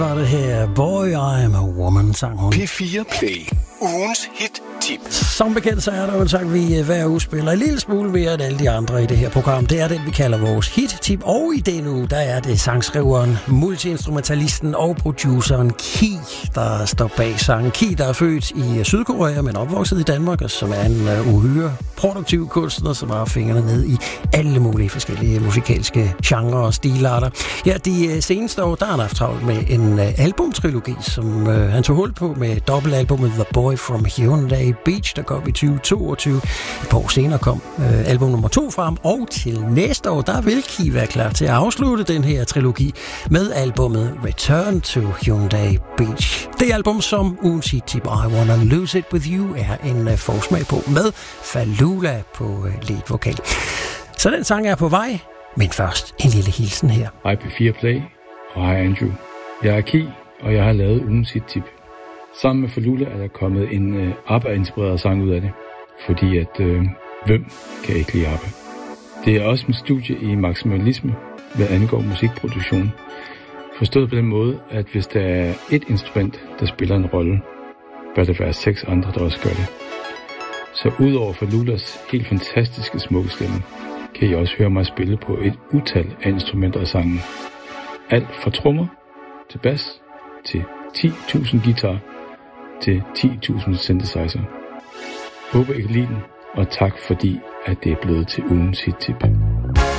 Var det her Boy, I'm a Woman, sang hun. P4 Play. Ugens hit-tip. Som bekendt, så er der jo en sang, vi hver uge spiller en lille smule mere end alle de andre i det her program. Det er den, vi kalder vores hit-tip. Og i denne uge, der er det sangskriveren, multiinstrumentalisten og produceren Ki, der står bag sangen. Ki, der er født i Sydkorea, men opvokset i Danmark, og som er en uhyre produktiv kunstner, som har fingrene ned i alle mulige forskellige musikalske genrer og stilarter. Ja, de seneste år, der har han haft travlt med en albumtrilogi, som han tog hul på med dobbeltalbummet The Boy from Hyundai Beach, der kom i 2022. Et par år senere kom album nummer 2 frem, og til næste år, der vil Ki være klar til at afslutte den her trilogi med albummet Return to Hyundai Beach. Det album, som ugens hit-tip I Wanna Lose It With You er en forsmag på med Falula på lead-vokal. Så den sang er på vej, men først en lille hilsen her. Hej P4 Play, og hej Andrew. Jeg er Ki, og jeg har lavet ugens hit-tip. Sammen med Falula er der kommet en ABBA-inspireret sang ud af det, fordi at hvem kan ikke lide ABBA? Det er også en studie i maksimalisme, hvad angår musikproduktion. Forstået på den måde, at hvis der er et instrument, der spiller en rolle, bør der være 6 andre, der også gør det. Så udover Falulas helt fantastiske smukke stemme, kan I også høre mig spille på et utal af instrumenter af sangen. Alt fra trommer til bas til 10.000 guitar til 10.000 synthesizer. Håber I kan lide den, og tak fordi, at det er blevet til ugens hit-tip.